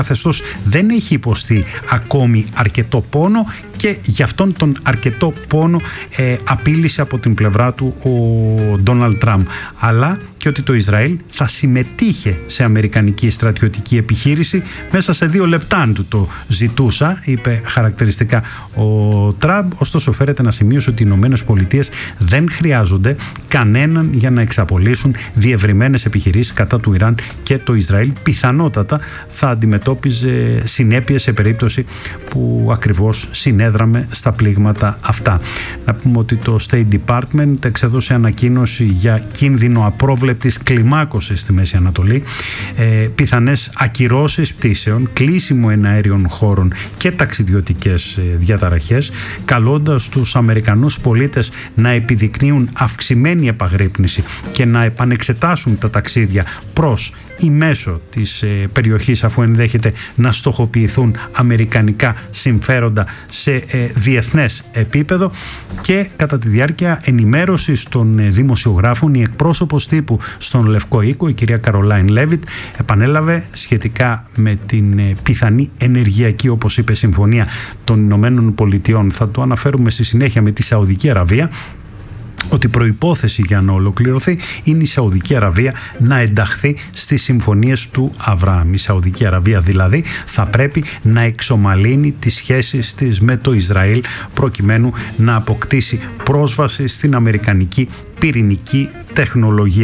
καθεστώς δεν έχει υποστεί ακόμη αρκετό πόνο και γι' αυτόν τον αρκετό πόνο απείλησε από την πλευρά του ο Ντόναλντ Τραμπ, αλλά και ότι το Ισραήλ θα συμμετείχε σε αμερικανική στρατιωτική επιχείρηση μέσα σε 2 λεπτά αν του το ζητούσα, είπε χαρακτηριστικά ο Τραμπ. Ωστόσο φέρεται να σημειώσει ότι οι Ηνωμένες Πολιτείες δεν χρειάζονται κανέναν για να εξαπολύσουν διευρυμένες επιχειρήσεις κατά του Ιράν και το Ισραήλ πιθανότατα θα αντιμετώπιζε συνέπειες σε περίπτωση που ακριβώς συνέδραμε στα πλήγματα αυτά. Να πούμε ότι το State Department εξέδωσε ανακοίνωση για κίνδυνο απρόβλεπτης κλιμάκωσης στη Μέση Ανατολή, πιθανές ακυρώσεις πτήσεων, κλείσιμο εναέριων χώρων και ταξιδιωτικές διαταραχές, καλώντας τους Αμερικανούς πολίτες να επιδεικνύουν αυξημένη επαγρύπνηση και να επανεξετάσουν τα ταξίδια προς ή μέσω της περιοχής, αφού ενδέχεται να στοχοποιηθούν αμερικανικά συμφέροντα σε διεθνές επίπεδο. Και κατά τη διάρκεια ενημέρωσης των δημοσιογράφων, η εκπρόσωπος τύπου στον Λευκό Οίκο, η κυρία Καρολάιν Λέβιτ, επανέλαβε σχετικά με την πιθανή ενεργειακή, όπως είπε, συμφωνία των Ηνωμένων Πολιτειών. Θα το αναφέρουμε στη συνέχεια με τη Σαουδική Αραβία, ότι προϋπόθεση για να ολοκληρωθεί είναι η Σαουδική Αραβία να ενταχθεί στις συμφωνίες του Αβραάμ. Η Σαουδική Αραβία δηλαδή θα πρέπει να εξομαλύνει τις σχέσεις της με το Ισραήλ προκειμένου να αποκτήσει πρόσβαση στην αμερικανική πυρηνική τεχνολογία.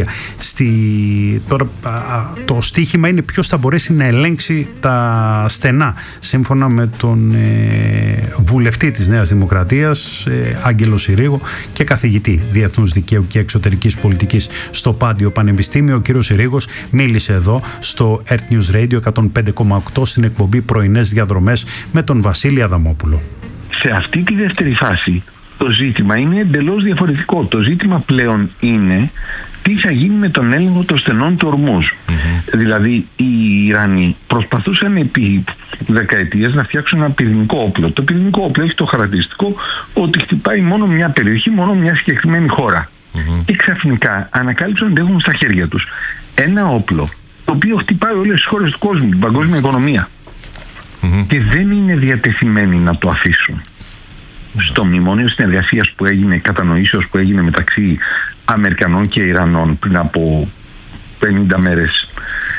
Τώρα το στίχημα είναι ποιος θα μπορέσει να ελέγξει τα στενά. Σύμφωνα με τον βουλευτή της Νέας Δημοκρατίας, Άγγελο Συρίγο, και καθηγητή Διεθνούς Δικαίου και Εξωτερικής Πολιτικής στο Πάντιο Πανεπιστήμιο, ο κύριος Συρίγος μίλησε εδώ στο Earth News Radio 105,8 στην εκπομπή Πρωινές Διαδρομές με τον Βασίλη Αδαμόπουλο. Σε αυτή τη δεύτερη φάση το ζήτημα είναι εντελώς διαφορετικό. Το ζήτημα πλέον είναι τι θα γίνει με τον έλεγχο των στενών του Ορμούζ. Δηλαδή οι Ιρανοί προσπαθούσαν επί δεκαετίες να φτιάξουν ένα πυρηνικό όπλο. Το πυρηνικό όπλο έχει το χαρακτηριστικό ότι χτυπάει μόνο μια περιοχή, μόνο μια συγκεκριμένη χώρα. Και ξαφνικά ανακάλυψαν ότι έχουν στα χέρια τους ένα όπλο το οποίο χτυπάει όλες τις χώρες του κόσμου, την παγκόσμια οικονομία. Και δεν είναι διατεθειμένοι να το αφήσουν. Στο μνημόνιο συνεργασίας που έγινε, κατανοήσεως που έγινε μεταξύ Αμερικανών και Ιρανών πριν από 50 μέρες,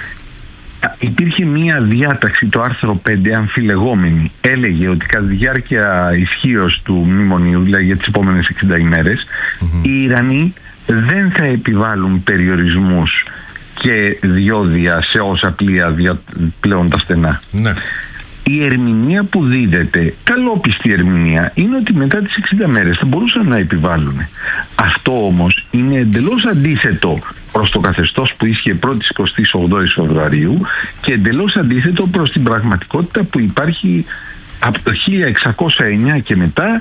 υπήρχε μία διάταξη, το άρθρο 5, αμφιλεγόμενη. Έλεγε ότι κατά τη διάρκεια ισχύως του μνημονίου, δηλαδή για τις επόμενες 60 ημέρες, οι Ιρανοί δεν θα επιβάλλουν περιορισμούς και διόδια σε όσα πλοία πλέον τα στενά. Η ερμηνεία που δίδεται, καλόπιστη ερμηνεία, είναι ότι μετά τις 60 μέρες θα μπορούσαν να επιβάλλουν. Αυτό όμως είναι εντελώς αντίθετο προς το καθεστώς που ίσχυε 1η-28 Φεβρουαρίου και εντελώς αντίθετο προς την πραγματικότητα που υπάρχει από το 1609 και μετά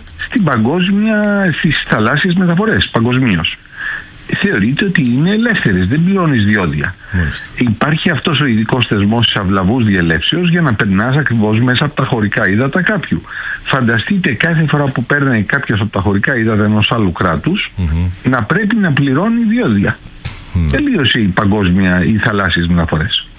στις θαλάσσιες μεταφορές παγκοσμίως. Θεωρείται ότι είναι ελεύθερες, δεν πληρώνεις διόδια. Υπάρχει αυτός ο ειδικός θεσμός της αυλαβούς διελεύσεως για να περνάς ακριβώς μέσα από τα χωρικά ύδατα κάποιου. Φανταστείτε κάθε φορά που παίρνει κάποιος από τα χωρικά ύδατα ενός άλλου κράτους να πρέπει να πληρώνει διόδια. Τελείωσε οι θαλάσσιες μεταφορές.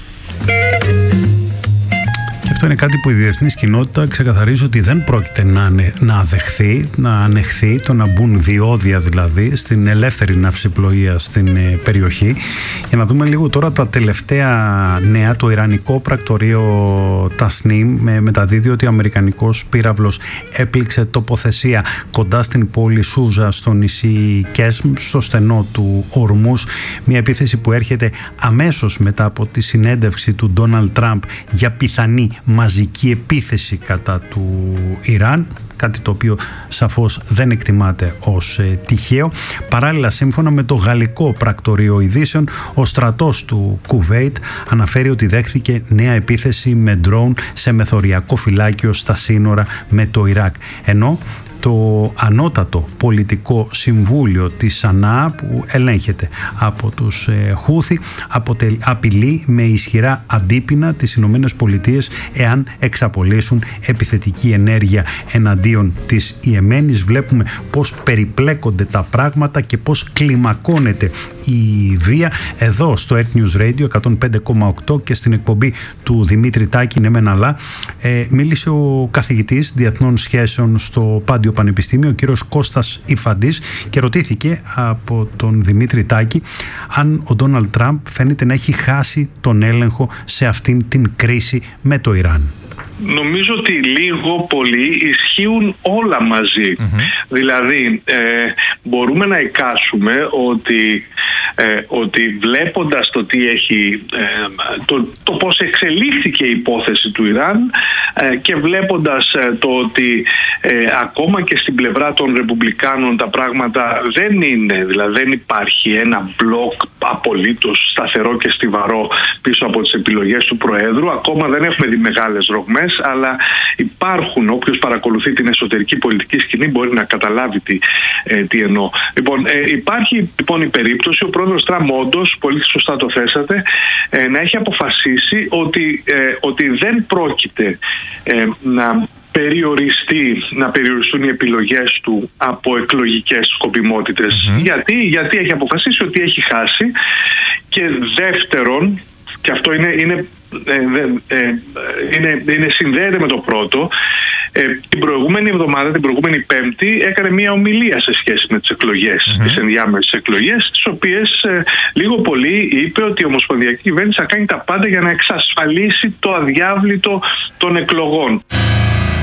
Αυτό είναι κάτι που η διεθνής κοινότητα ξεκαθαρίζει ότι δεν πρόκειται να ανεχθεί το να μπουν διόδια δηλαδή στην ελεύθερη ναυσιπλοεία στην περιοχή. Για να δούμε λίγο τώρα τα τελευταία νέα. Το ιρανικό πρακτορείο Tasnim μεταδίδει ότι ο αμερικανικός πύραυλος έπληξε τοποθεσία κοντά στην πόλη Σούζα στο νησί Κέσμ, στο στενό του Ορμούς. Μια επίθεση που έρχεται αμέσως μετά από τη συνέντευξη του Ντόναλντ Τραμπ για πιθανή μαζική επίθεση κατά του Ιράν, κάτι το οποίο σαφώς δεν εκτιμάται ως τυχαίο. Παράλληλα, σύμφωνα με το γαλλικό πρακτορείο ειδήσεων, ο στρατός του Κουβέιτ αναφέρει ότι δέχθηκε νέα επίθεση με ντρόουν σε μεθοριακό φυλάκιο στα σύνορα με το Ιράκ. Ενώ το ανώτατο πολιτικό συμβούλιο της Σανά, που ελέγχεται από τους Χούθι, απειλεί με ισχυρά αντίπεινα τις Ηνωμένες Πολιτείες εάν εξαπολύσουν επιθετική ενέργεια εναντίον της Ιεμένης. Βλέπουμε πώς περιπλέκονται τα πράγματα και πώς κλιμακώνεται η βία. Εδώ στο Earth News Radio 105,8 και στην εκπομπή του Δημήτρη Τάκη, ναι μεν αλλά, μίλησε ο καθηγητής διεθνών σχέσεων στο Πάντιο Πανεπιστήμιο, ο κύριος Κώστας Ιφαντής, και ρωτήθηκε από τον Δημήτρη Τάκη αν ο Ντόναλντ Τραμπ φαίνεται να έχει χάσει τον έλεγχο σε αυτήν την κρίση με το Ιράν. Νομίζω ότι λίγο πολύ ισχύουν όλα μαζί. Δηλαδή μπορούμε να εικάσουμε ότι βλέποντας το τι έχει, το πώς εξελίχθηκε η υπόθεση του Ιράν και βλέποντας το ότι ακόμα και στην πλευρά των Ρεπουμπλικάνων τα πράγματα δεν είναι, δηλαδή δεν υπάρχει ένα μπλοκ απολύτως σταθερό και στιβαρό πίσω από τις επιλογές του Προέδρου. Ακόμα δεν έχουμε δει μεγάλες ρογμές, αλλά υπάρχουν, όποιος παρακολουθεί την εσωτερική πολιτική σκηνή μπορεί να καταλάβει τι εννοώ. Υπάρχει λοιπόν η περίπτωση ο πρόεδρος Τραμπ, όντως, πολύ σωστά το θέσατε, να έχει αποφασίσει ότι δεν πρόκειται να περιοριστούν οι επιλογές του από εκλογικές σκοπιμότητες. Γιατί έχει αποφασίσει ότι έχει χάσει, και δεύτερον, και αυτό συνδέεται με το πρώτο, την προηγούμενη εβδομάδα, την προηγούμενη Πέμπτη, έκανε μια ομιλία σε σχέση με τις εκλογές, τις ενδιάμεσες εκλογές, τις οποίες λίγο πολύ είπε ότι η Ομοσπονδιακή Κυβέρνηση θα κάνει τα πάντα για να εξασφαλίσει το αδιάβλητο των εκλογών.